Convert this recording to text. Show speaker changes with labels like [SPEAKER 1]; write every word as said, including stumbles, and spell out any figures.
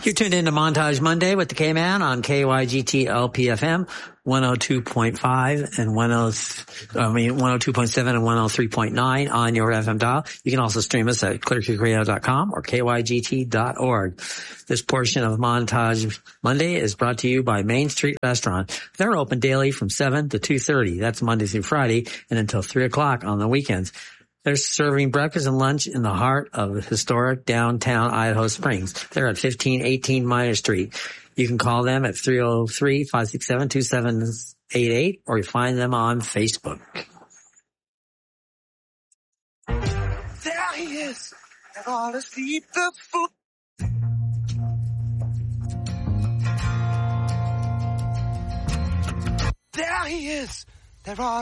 [SPEAKER 1] You're tuned into Montage Monday with the K-Man on K Y G T L P F M, one oh two point five and ten, I mean one oh two point seven and one oh three point nine on your F M dial. You can also stream us at clear creek radio dot com or K Y G T dot org. This portion of Montage Monday is brought to you by Main Street Restaurant. They're open daily from seven to two thirty. That's Monday through Friday and until three o'clock on the weekends. They're serving breakfast and lunch in the heart of historic downtown Idaho Springs. They're at fifteen eighteen Minor Street. You can call them at three oh three, five six seven, two seven eight eight or you find them on Facebook.
[SPEAKER 2] There he is, and all asleep the foot. There he is, they're all